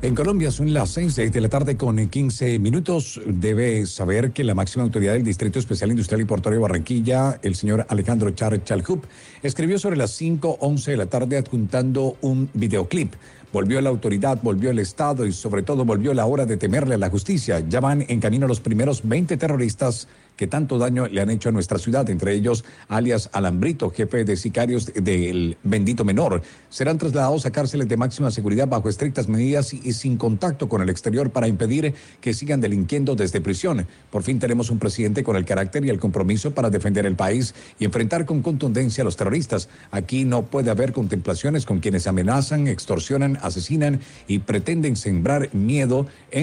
En Colombia son las 6 de la tarde con 15 minutos. Debe saber que la máxima autoridad del Distrito Especial Industrial y Portuario de Barranquilla, el señor Alejandro Char Chalhup, escribió sobre las 5:11 de la tarde adjuntando un videoclip. Volvió la autoridad, volvió el Estado y sobre todo volvió la hora de temerle a la justicia. Ya van en camino los primeros 20 terroristas que tanto daño le han hecho a nuestra ciudad, entre ellos alias Alambrito, jefe de sicarios del Bendito Menor. Serán trasladados a cárceles de máxima seguridad bajo estrictas medidas y sin contacto con el exterior para impedir que sigan delinquiendo desde prisión. Por fin tenemos un presidente con el carácter y el compromiso para defender el país y enfrentar con contundencia a los terroristas. Aquí no puede haber contemplaciones con quienes amenazan, extorsionan, asesinan y pretenden sembrar miedo en